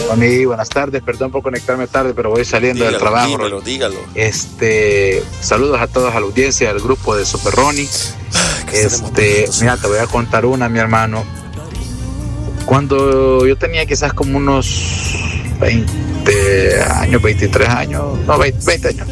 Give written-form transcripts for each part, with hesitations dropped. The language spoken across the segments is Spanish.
Ronnie, buenas tardes, perdón por conectarme tarde, pero voy saliendo del trabajo. Dígalo. Saludos a todos, a la audiencia del grupo de Super Ronnie. Mira, te voy a contar una, mi hermano. Cuando yo tenía quizás como unos 20 años, 23 años, no, 20 años,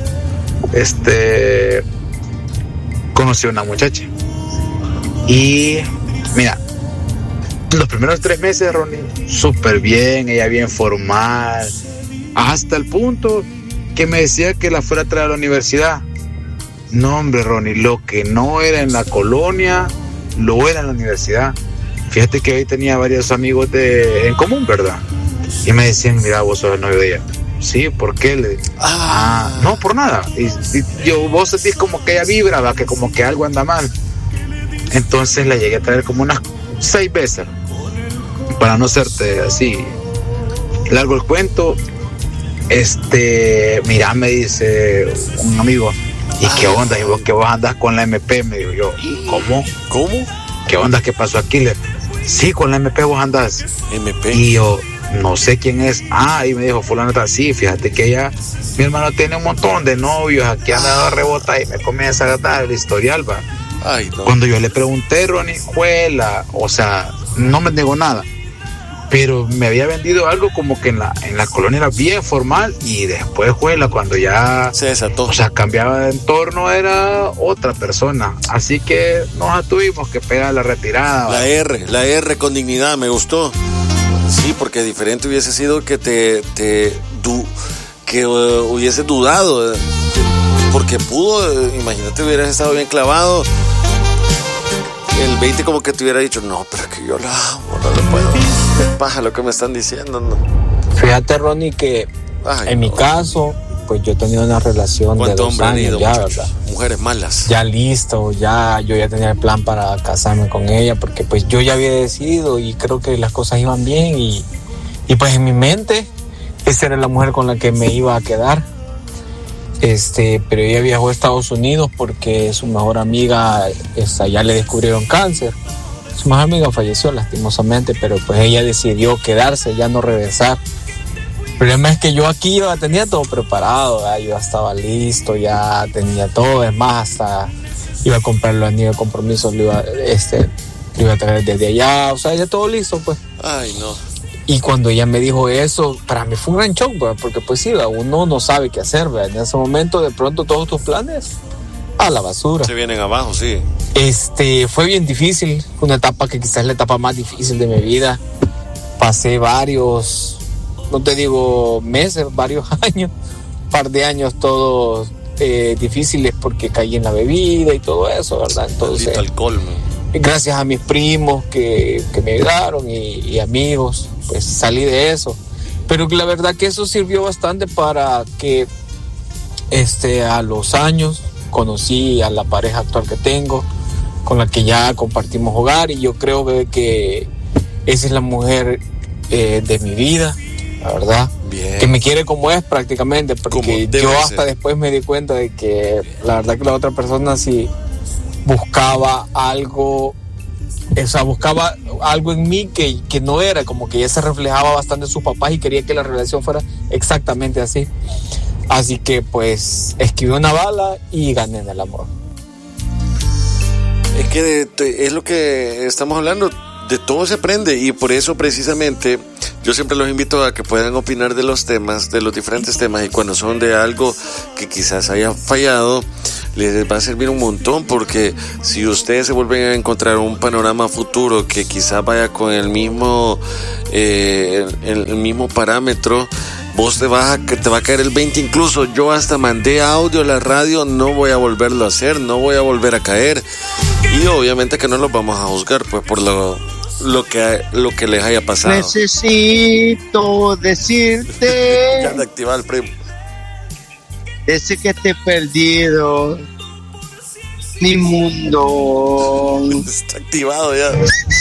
conocí a una muchacha. Y mira, los primeros 3 meses, Ronnie, súper bien, ella bien formal, hasta el punto que me decía que la fuera a traer a la universidad. No, hombre, Ronnie, lo que no era en la colonia, lo era en la universidad. Fíjate que ahí tenía varios amigos en común, ¿verdad? Y me decían, mira, vos sos el novio de ella. Sí, ¿por qué? Le digo, no, por nada. Y vos sentís como que ella vibra, ¿va? Que como que algo anda mal. Entonces la llegué a traer como unas 6 veces, para no serte así largo el cuento. Mira, me dice un amigo, ¿y qué onda? Y vos que vos andás con la MP, me digo yo. ¿Cómo? ¿Qué onda? ¿Qué pasó aquí? Sí, con la MP vos andás. MP. Y yo, no sé quién es. Y me dijo, fulano está así, fíjate que ella, mi hermano tiene un montón de novios, aquí anda a rebotar y me comienza a dar el historial, va. Ay, no. Cuando yo le pregunté, Ronnie, juela, o sea, no me negó nada, pero me había vendido algo como que en la colonia era bien formal, y después, juela, cuando ya se desató, o sea, cambiaba de entorno, era otra persona. Así que nos tuvimos que pegar la retirada. La R con dignidad, me gustó. Sí, porque diferente hubiese sido que hubiese dudado, porque pudo, imagínate, hubieras estado bien clavado. El 20 como que te hubiera dicho, no, pero que yo la amo, no lo puedo. Qué paja lo que me están diciendo, ¿no? Fíjate, Ronnie, que en mi caso, pues yo he tenido una relación de 2 años ya, ¿verdad? Mujeres malas. Ya listo, yo ya tenía el plan para casarme con ella, porque pues yo ya había decidido y creo que las cosas iban bien, y pues en mi mente esa era la mujer con la que me iba a quedar. Pero ella viajó a Estados Unidos porque su mejor amiga, ya le descubrieron cáncer. Su mejor amiga falleció lastimosamente, pero pues ella decidió quedarse, ya no regresar. El problema es que yo aquí ya tenía todo preparado, ¿verdad? Yo ya estaba listo, ya tenía todo, es más, hasta iba a comprar los anillos de compromiso, lo iba a traer desde allá, o sea, ya todo listo, pues. Ay, no. Y cuando ella me dijo eso, para mí fue un gran shock, ¿verdad? Porque pues sí, uno no sabe qué hacer, ¿verdad? En ese momento, de pronto, todos tus planes a la basura. Se vienen abajo, sí. Fue bien difícil, fue una etapa que quizás es la etapa más difícil de mi vida. Pasé varios, no te digo meses, varios años, un par de años todos difíciles, porque caí en la bebida y todo eso, ¿verdad? Entonces, maldito alcohol, man. Gracias a mis primos que me ayudaron y amigos, pues salí de eso. Pero la verdad que eso sirvió bastante para que a los años conocí a la pareja actual que tengo, con la que ya compartimos hogar, y yo creo que esa es la mujer de mi vida, la verdad. Bien. Que me quiere como es prácticamente, porque yo hasta después me di cuenta de que la verdad que la otra persona sí buscaba algo, buscaba algo en mí que no era, como que ella se reflejaba bastante en sus papás y quería que la relación fuera exactamente así. Así que pues esquivé una bala y gané en el amor. Es que es lo que estamos hablando, de todo se aprende, y por eso precisamente yo siempre los invito a que puedan opinar de los temas, de los diferentes temas, y cuando son de algo que quizás haya fallado, les va a servir un montón, porque si ustedes se vuelven a encontrar un panorama futuro que quizás vaya con el mismo parámetro, vos te va a caer el 20. Incluso yo hasta mandé audio a la radio, no voy a volverlo a hacer, no voy a volver a caer, y obviamente que no los vamos a juzgar pues por lo que les haya pasado. Necesito decirte ya anda activado el primo. Ese que te he perdido, mi mundo. Está activado ya.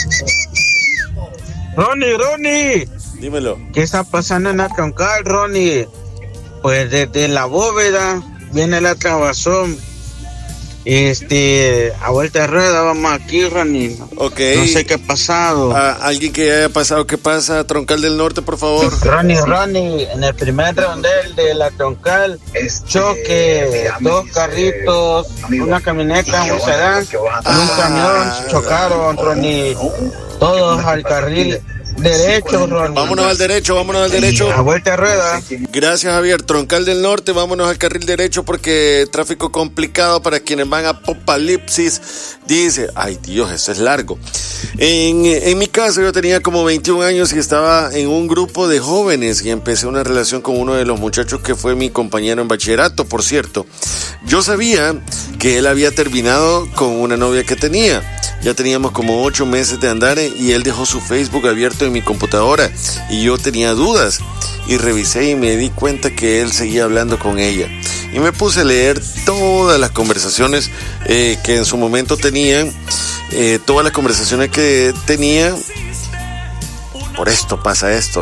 Ronnie. Dímelo. ¿Qué está pasando en la troncal, Ronnie? Pues desde la bóveda viene la trabazón. A vuelta de rueda vamos aquí, Ronnie. Ok. No sé qué ha pasado. Alguien que haya pasado, ¿qué pasa? Troncal del Norte, por favor. Ronnie, en el primer rondel de la Troncal, choque, 2 carritos, una camioneta, un sedán y un camión chocaron, Ronnie. Todos al carril derecho, Ronnie. Vámonos al derecho. A vuelta de rueda. Gracias, Javier. Troncal del Norte, vámonos al carril derecho porque tráfico complicado para quienes van a Apocalipsis. Dice, ay Dios, eso es largo. En mi caso, yo tenía como 21 años y estaba en un grupo de jóvenes y empecé una relación con uno de los muchachos que fue mi compañero en bachillerato, por cierto. Yo sabía que él había terminado con una novia que tenía. Ya teníamos como 8 meses de andar y él dejó su Facebook abierto en mi computadora y yo tenía dudas y revisé y me di cuenta que él seguía hablando con ella y me puse a leer todas las conversaciones que en su momento tenían, todas las conversaciones que tenía. Por esto pasa esto,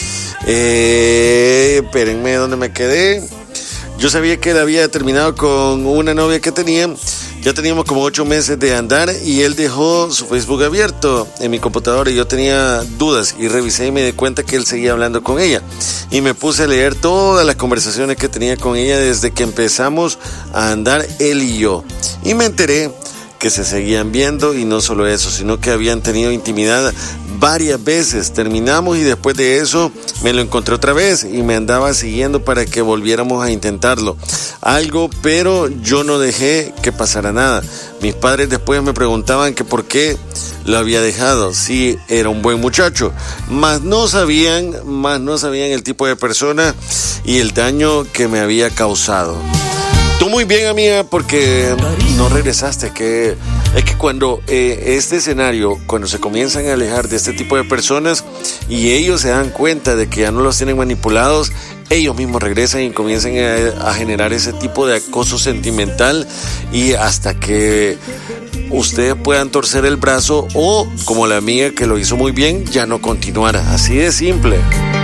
espérenme, ¿dónde me quedé? Yo sabía que él había terminado con una novia que tenía. Ya teníamos como 8 meses de andar y él dejó su Facebook abierto en mi computadora y yo tenía dudas y revisé y me di cuenta que él seguía hablando con ella. Y me puse a leer todas las conversaciones que tenía con ella desde que empezamos a andar él y yo. Y me enteré que se seguían viendo y no solo eso, sino que habían tenido intimidad varias veces. Terminamos y después de eso me lo encontré otra vez y me andaba siguiendo para que volviéramos a intentarlo. Pero yo no dejé que pasara nada. Mis padres después me preguntaban que por qué lo había dejado. Sí, era un buen muchacho, mas no sabían el tipo de persona y el daño que me había causado. Tú muy bien, amiga, porque no regresaste. Es que cuando este escenario, cuando se comienzan a alejar de este tipo de personas y ellos se dan cuenta de que ya no los tienen manipulados, ellos mismos regresan y comienzan a generar ese tipo de acoso sentimental y hasta que ustedes puedan torcer el brazo o, como la amiga que lo hizo muy bien, ya no continuara. Así de simple.